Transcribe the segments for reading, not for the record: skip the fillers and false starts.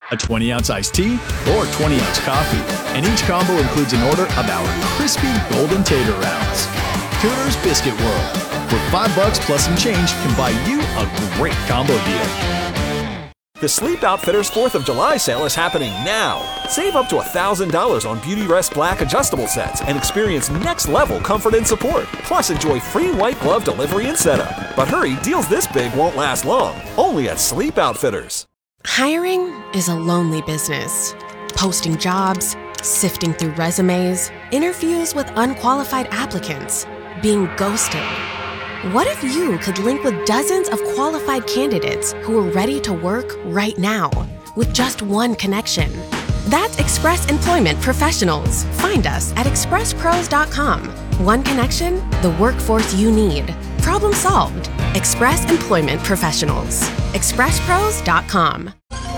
a 20-ounce iced tea, or 20-ounce coffee. And each combo includes an order of our crispy golden tater rounds. Cooter's Biscuit World, where $5 plus some change can buy you a great combo deal. The Sleep Outfitters 4th of July sale is happening now. Save up to $1,000 on Beautyrest Black adjustable sets and experience next-level comfort and support. Plus, enjoy free white glove delivery and setup. But hurry, deals this big won't last long. Only at Sleep Outfitters. Hiring is a lonely business. Posting jobs, sifting through resumes, interviews with unqualified applicants, being ghosted. What if you could link with dozens of qualified candidates who are ready to work right now with just one connection? That's Express Employment Professionals. Find us at expresspros.com. One connection, the workforce you need. Problem solved. Express Employment Professionals. expresspros.com.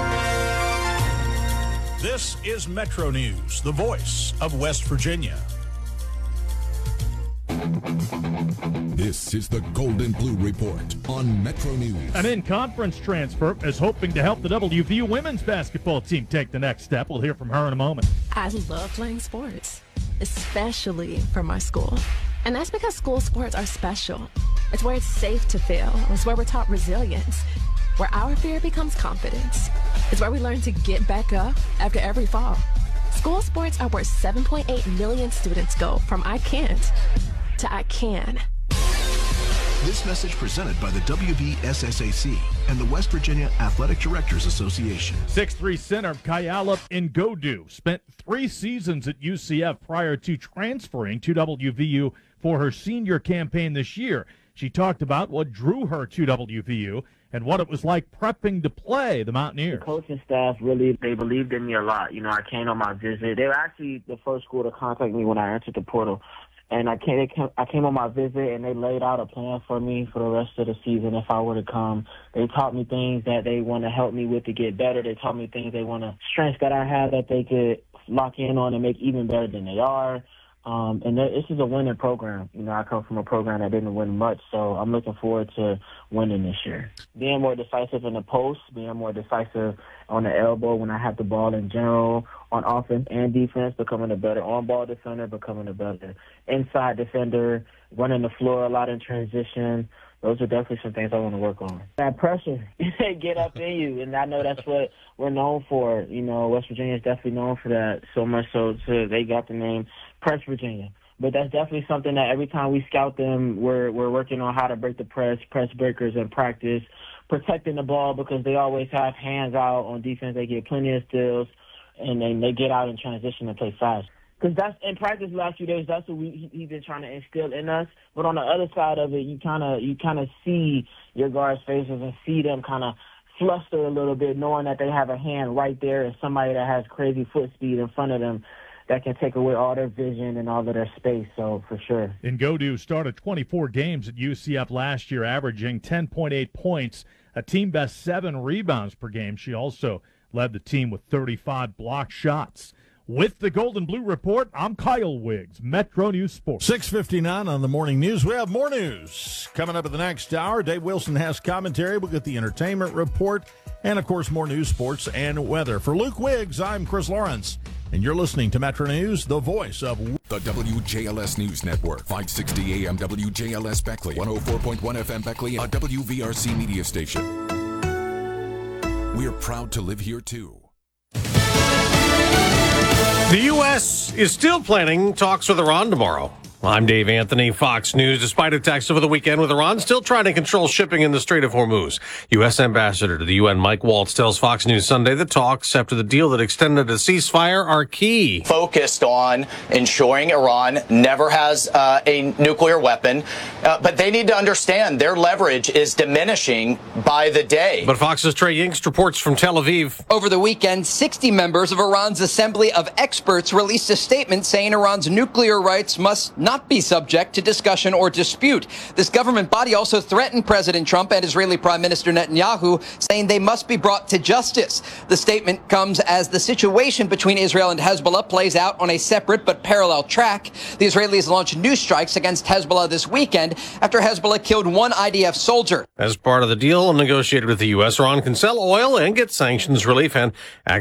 This is Metro News, the voice of West Virginia. This is the Golden Blue Report on Metro News. An in-conference transfer is hoping to help the WVU women's basketball team take the next step. We'll hear from her in a moment. I love playing sports, especially for my school. And that's because school sports are special. It's where it's safe to fail. It's where we're taught resilience, where our fear becomes confidence. It's where we learn to get back up after every fall. School sports are where 7.8 million students go from I can't to I can. This message presented by the WVSSAC and the West Virginia Athletic Directors Association. 6'3" center Kayala Ngodu spent 3 seasons at UCF prior to transferring to WVU for her senior campaign this year. She talked about what drew her to WVU and what it was like prepping to play the Mountaineers. The coaching staff really, they believed in me a lot. You know, I came on my visit. They were actually the first school to contact me when I entered the portal. And I came on my visit, and they laid out a plan for me for the rest of the season if I were to come. They taught me things that they want to help me with to get better. They taught me things they want to, strengths that I have that they could lock in on and make even better than they are. And this is a winning program. You know, I come from a program that didn't win much, so I'm looking forward to winning this year. Being more decisive in the post, being more decisive on the elbow when I have the ball in general, on offense and defense, becoming a better on-ball defender, becoming a better inside defender, running the floor a lot in transition. Those are definitely some things I want to work on. That pressure, get up in you, and I know that's what we're known for. You know, West Virginia is definitely known for that, so much so they got the name Press Virginia. But that's definitely something that every time we scout them, we're working on how to break the press breakers in practice, protecting the ball because they always have hands out on defense. They get plenty of steals, and then they get out in transition and play fast. Because that's in practice the last few days. That's what he's been trying to instill in us. But on the other side of it, you kind of see your guards' faces and see them kind of fluster a little bit, knowing that they have a hand right there and somebody that has crazy foot speed in front of them that can take away all their vision and all of their space. So for sure. Ngodu started 24 games at UCF last year, averaging 10.8 points, a team best 7 rebounds per game. She also led the team with 35 block shots. With the Golden Blue Report, I'm Kyle Wiggs, Metro News Sports. 6:59 on the morning news. We have more news coming up in the next hour. Dave Wilson has commentary. We'll get the entertainment report and, of course, more news, sports, and weather. For Luke Wiggs, I'm Chris Lawrence, and you're listening to Metro News, the voice of the WJLS News Network, 560 AM WJLS Beckley, 104.1 FM Beckley, a WVRC media station. We are proud to live here, too. The U.S. is still planning talks with Iran tomorrow. I'm Dave Anthony, Fox News. Despite attacks over the weekend with Iran still trying to control shipping in the Strait of Hormuz, U.S. Ambassador to the UN Mike Waltz tells Fox News Sunday the talks after the deal that extended a ceasefire are key. Focused on ensuring Iran never has a nuclear weapon, but they need to understand their leverage is diminishing by the day. But Fox's Trey Yingst reports from Tel Aviv. Over the weekend, 60 members of Iran's Assembly of Experts released a statement saying Iran's nuclear rights must not be subject to discussion or dispute. This government body also threatened President Trump and Israeli Prime Minister Netanyahu, saying they must be brought to justice. The statement comes as the situation between Israel and Hezbollah plays out on a separate but parallel track. The Israelis launched new strikes against Hezbollah this weekend after Hezbollah killed one IDF soldier. As part of the deal negotiated with the U.S., Iran can sell oil and get sanctions relief and